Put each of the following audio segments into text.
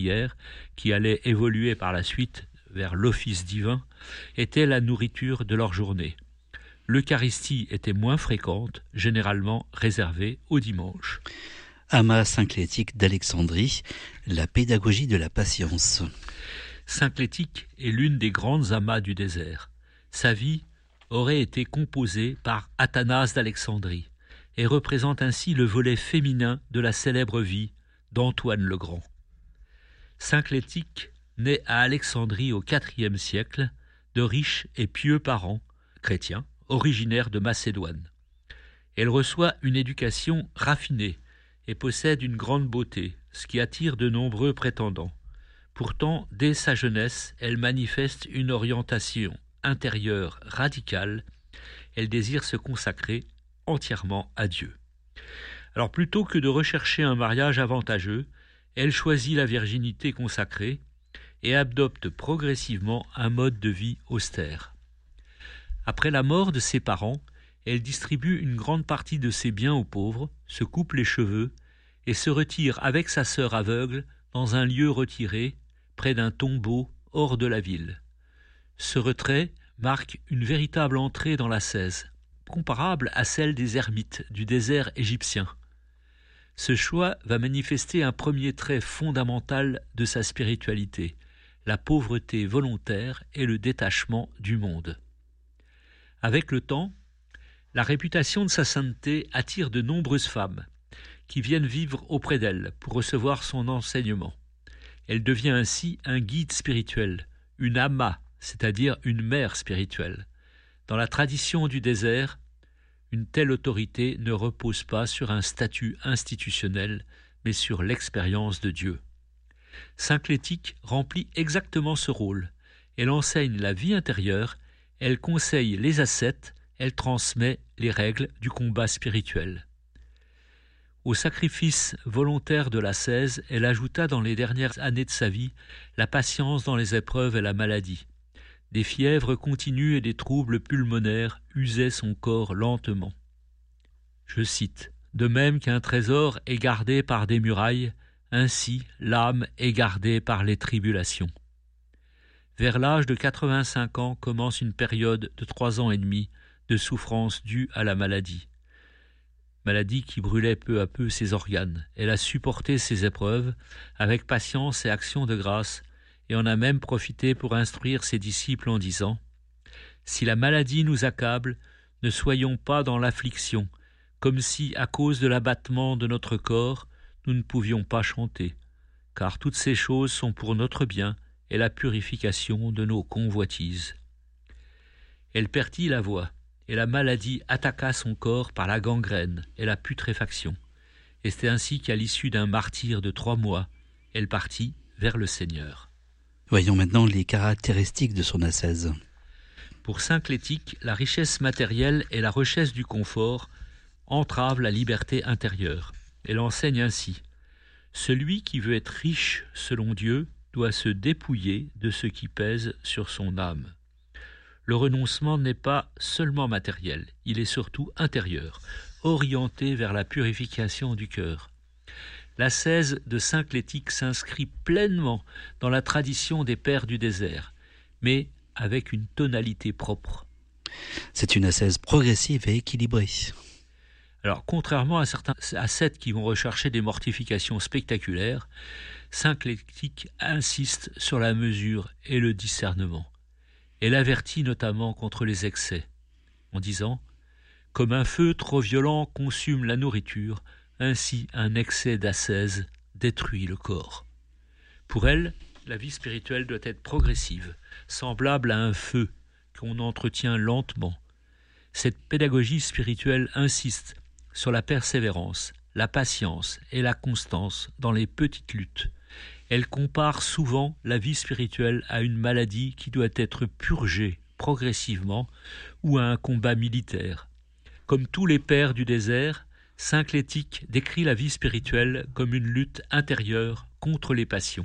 qui allait évoluer par la suite vers l'office divin, était la nourriture de leur journée. L'Eucharistie était moins fréquente, généralement réservée au dimanche. Amas Synclétique d'Alexandrie, la pédagogie de la patience. Synclétique est l'une des grandes amas du désert. Sa vie aurait été composée par Athanase d'Alexandrie et représente ainsi le volet féminin de la célèbre vie d'Antoine le Grand. Synclétique naît à Alexandrie au IVe siècle de riches et pieux parents chrétiens originaires de Macédoine. Elle reçoit une éducation raffinée et possède une grande beauté, ce qui attire de nombreux prétendants. Pourtant, dès sa jeunesse, elle manifeste une orientation intérieure radicale. Elle désire se consacrer entièrement à Dieu. Alors plutôt que de rechercher un mariage avantageux, elle choisit la virginité consacrée et adopte progressivement un mode de vie austère. Après la mort de ses parents, elle distribue une grande partie de ses biens aux pauvres, se coupe les cheveux et se retire avec sa sœur aveugle dans un lieu retiré, près d'un tombeau hors de la ville. Ce retrait marque une véritable entrée dans l'ascèse, comparable à celle des ermites du désert égyptien. Ce choix va manifester un premier trait fondamental de sa spiritualité, la pauvreté volontaire et le détachement du monde. Avec le temps, la réputation de sa sainteté attire de nombreuses femmes qui viennent vivre auprès d'elle pour recevoir son enseignement. Elle devient ainsi un guide spirituel, une ama, c'est-à-dire une mère spirituelle. Dans la tradition du désert, une telle autorité ne repose pas sur un statut institutionnel, mais sur l'expérience de Dieu. Synclétique remplit exactement ce rôle. Elle enseigne la vie intérieure, elle conseille les ascètes, elle transmet les règles du combat spirituel. Au sacrifice volontaire de l'ascèse, elle ajouta dans les dernières années de sa vie la patience dans les épreuves et la maladie. Des fièvres continues et des troubles pulmonaires usaient son corps lentement. Je cite, « De même qu'un trésor est gardé par des murailles, ainsi l'âme est gardée par les tribulations. » Vers l'âge de 85 ans commence une période de 3 ans et demi de souffrance due à la maladie. Maladie qui brûlait peu à peu ses organes. Elle a supporté ces épreuves avec patience et action de grâce et en a même profité pour instruire ses disciples en disant « Si la maladie nous accable, ne soyons pas dans l'affliction, comme si, à cause de l'abattement de notre corps, nous ne pouvions pas chanter, car toutes ces choses sont pour notre bien et la purification de nos convoitises. » Elle perdit la voix, et la maladie attaqua son corps par la gangrène et la putréfaction. Et c'est ainsi qu'à l'issue d'un martyre de 3 mois, elle partit vers le Seigneur. Voyons maintenant les caractéristiques de son ascèse. Pour Synclétique, la richesse matérielle et la recherche du confort entravent la liberté intérieure. Elle enseigne ainsi « Celui qui veut être riche selon Dieu doit se dépouiller de ce qui pèse sur son âme. » Le renoncement n'est pas seulement matériel, il est surtout intérieur, orienté vers la purification du cœur. L'ascèse de Synclétique s'inscrit pleinement dans la tradition des pères du désert, mais avec une tonalité propre. C'est une ascèse progressive et équilibrée. Alors, contrairement à certains ascètes qui vont rechercher des mortifications spectaculaires, Synclétique insiste sur la mesure et le discernement. Elle avertit notamment contre les excès, en disant « Comme un feu trop violent consume la nourriture, ainsi un excès d'ascèse détruit le corps. » Pour elle, la vie spirituelle doit être progressive, semblable à un feu qu'on entretient lentement. Cette pédagogie spirituelle insiste sur la persévérance, la patience et la constance dans les petites luttes. Elle compare souvent la vie spirituelle à une maladie qui doit être purgée progressivement ou à un combat militaire. Comme tous les pères du désert, Synclétique décrit la vie spirituelle comme une lutte intérieure contre les passions.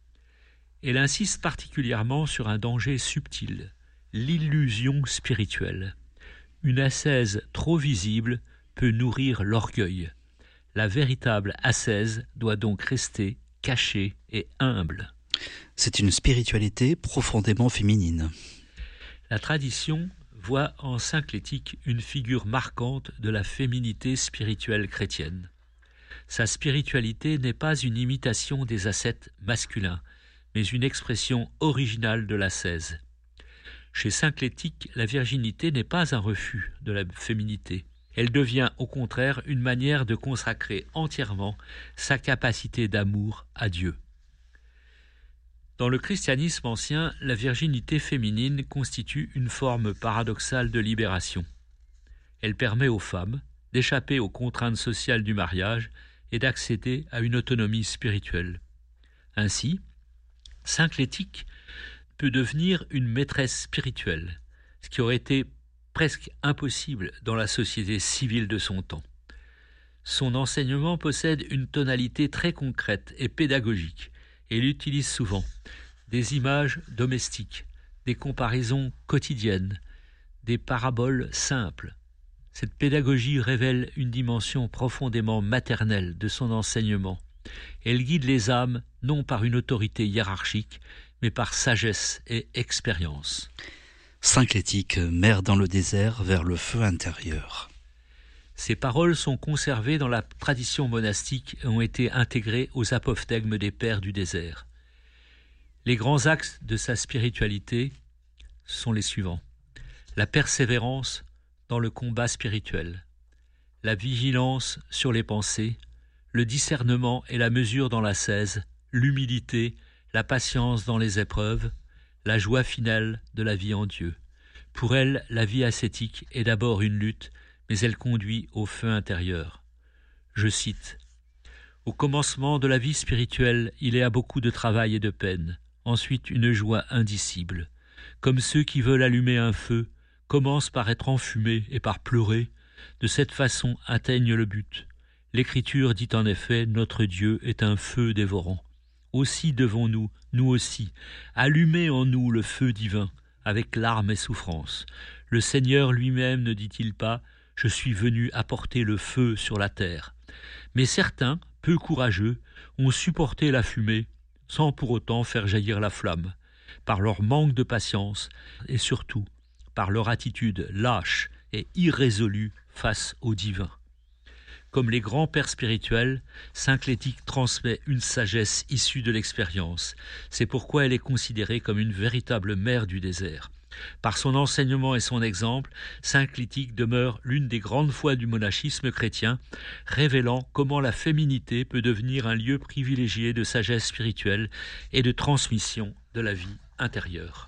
Elle insiste particulièrement sur un danger subtil, l'illusion spirituelle. Une ascèse trop visible peut nourrir l'orgueil. La véritable ascèse doit donc rester cachée et humble. C'est une spiritualité profondément féminine. La tradition voit en saint Clétique une figure marquante de la féminité spirituelle chrétienne. Sa spiritualité n'est pas une imitation des ascètes masculins, mais une expression originale de l'ascèse. Chez saint Clétique, la virginité n'est pas un refus de la féminité. Elle devient au contraire une manière de consacrer entièrement sa capacité d'amour à Dieu. Dans le christianisme ancien, la virginité féminine constitue une forme paradoxale de libération. Elle permet aux femmes d'échapper aux contraintes sociales du mariage et d'accéder à une autonomie spirituelle. Ainsi, saint Clétique peut devenir une maîtresse spirituelle, ce qui aurait été presque impossible dans la société civile de son temps. Son enseignement possède une tonalité très concrète et pédagogique, et il utilise souvent des images domestiques, des comparaisons quotidiennes, des paraboles simples. Cette pédagogie révèle une dimension profondément maternelle de son enseignement. Elle guide les âmes non par une autorité hiérarchique, mais par sagesse et expérience. Saint Clétique, mère dans le désert vers le feu intérieur. Ces paroles sont conservées dans la tradition monastique et ont été intégrées aux apophthegmes des pères du désert. Les grands axes de sa spiritualité sont les suivants. La persévérance dans le combat spirituel, la vigilance sur les pensées, le discernement et la mesure dans l'ascèse, l'humilité, la patience dans les épreuves, la joie finale de la vie en Dieu. Pour elle, la vie ascétique est d'abord une lutte, mais elle conduit au feu intérieur. Je cite : « Au commencement de la vie spirituelle, il y a beaucoup de travail et de peine, ensuite une joie indicible. Comme ceux qui veulent allumer un feu, commencent par être enfumés et par pleurer, de cette façon atteignent le but. L'Écriture dit en effet : notre Dieu est un feu dévorant. Aussi devons-nous, nous aussi, allumer en nous le feu divin, avec larmes et souffrances. Le Seigneur lui-même ne dit-il pas : je suis venu apporter le feu sur la terre. Mais certains, peu courageux, ont supporté la fumée, sans pour autant faire jaillir la flamme, par leur manque de patience et surtout par leur attitude lâche et irrésolue face au divin. Comme les grands pères spirituels, saint Clétique transmet une sagesse issue de l'expérience. C'est pourquoi elle est considérée comme une véritable mère du désert. Par son enseignement et son exemple, saint Clétique demeure l'une des grandes voix du monachisme chrétien, révélant comment la féminité peut devenir un lieu privilégié de sagesse spirituelle et de transmission de la vie intérieure.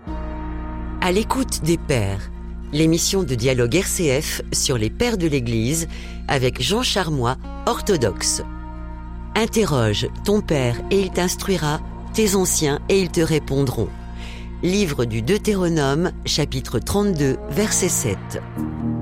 À l'écoute des pères, l'émission de dialogue RCF sur les pères de l'Église avec Jean Charmois, orthodoxe. Interroge ton père et il t'instruira, tes anciens et ils te répondront. Livre du Deutéronome, chapitre 32, verset 7.